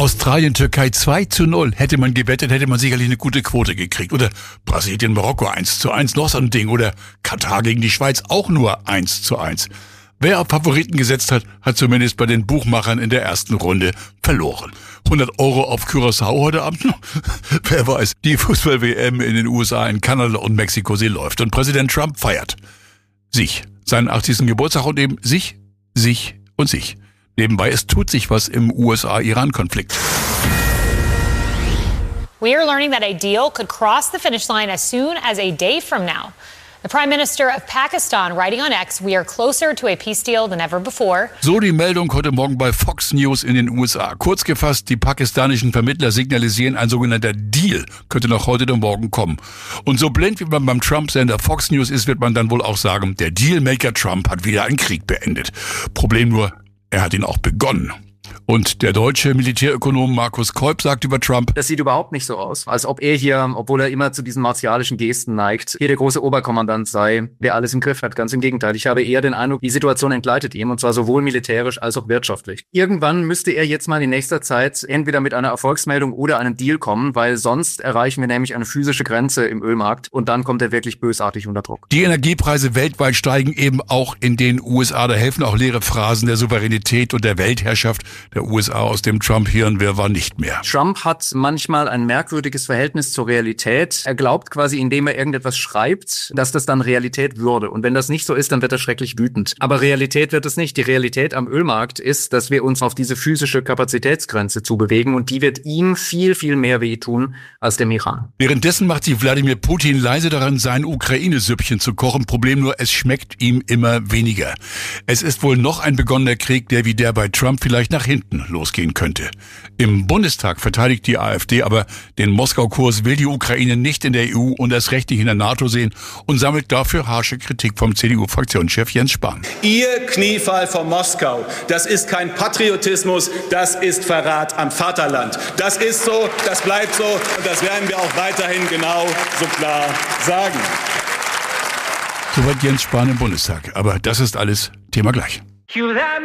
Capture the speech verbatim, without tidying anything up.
Australien, Türkei zwei zu null. Hätte man gewettet, hätte man sicherlich eine gute Quote gekriegt. Oder Brasilien, Marokko eins zu eins, noch so ein Ding. Oder Katar gegen die Schweiz auch nur eins zu eins. Wer auf Favoriten gesetzt hat, hat zumindest bei den Buchmachern in der ersten Runde verloren. hundert Euro auf Curaçao heute Abend? Wer weiß, die Fußball-W M in den U S A, in Kanada und Mexiko, sie läuft. Und Präsident Trump feiert sich, seinen achtzigsten Geburtstag und eben sich, sich und sich. Nebenbei, es tut sich was im U S A-Iran-Konflikt. We are learning that a deal could cross the finish line as soon as a day from now. The Prime Minister of Pakistan writing on X, we are closer to a peace deal than ever before. So die Meldung heute Morgen bei Fox News in den U S A. Kurz gefasst, die pakistanischen Vermittler signalisieren, ein sogenannter Deal könnte noch heute oder morgen kommen. Und so blind wie man beim Trump-Sender Fox News ist, wird man dann wohl auch sagen, der Dealmaker Trump hat wieder einen Krieg beendet. Problem nur, er hat ihn auch begonnen. Und der deutsche Militärökonom Markus Kolb sagt über Trump: Das sieht überhaupt nicht so aus, als ob er hier, obwohl er immer zu diesen martialischen Gesten neigt, hier der große Oberkommandant sei, der alles im Griff hat. Ganz im Gegenteil. Ich habe eher den Eindruck, die Situation entgleitet ihm, und zwar sowohl militärisch als auch wirtschaftlich. Irgendwann müsste er jetzt mal in nächster Zeit entweder mit einer Erfolgsmeldung oder einem Deal kommen, weil sonst erreichen wir nämlich eine physische Grenze im Ölmarkt und dann kommt er wirklich bösartig unter Druck. Die Energiepreise weltweit steigen eben auch in den U S A. Da helfen auch leere Phrasen der Souveränität und der Weltherrschaft der U S A aus dem Trump-Hirnwirrwarr nicht mehr. Trump hat manchmal ein merkwürdiges Verhältnis zur Realität. Er glaubt quasi, indem er irgendetwas schreibt, dass das dann Realität würde. Und wenn das nicht so ist, dann wird er schrecklich wütend. Aber Realität wird es nicht. Die Realität am Ölmarkt ist, dass wir uns auf diese physische Kapazitätsgrenze zubewegen und die wird ihm viel, viel mehr wehtun als dem Iran. Währenddessen macht sich Wladimir Putin leise daran, sein Ukraine-Süppchen zu kochen. Problem nur, es schmeckt ihm immer weniger. Es ist wohl noch ein begonnener Krieg, der wie der bei Trump vielleicht nach hinten losgehen könnte. Im Bundestag verteidigt die AfD aber den Moskau-Kurs, will die Ukraine nicht in der E U und erst recht nicht in der NATO sehen und sammelt dafür harsche Kritik vom C D U-Fraktionschef Jens Spahn. Ihr Kniefall vor Moskau, das ist kein Patriotismus, das ist Verrat am Vaterland. Das ist so, das bleibt so und das werden wir auch weiterhin genau so klar sagen. Soweit Jens Spahn im Bundestag. Aber das ist alles Thema gleich.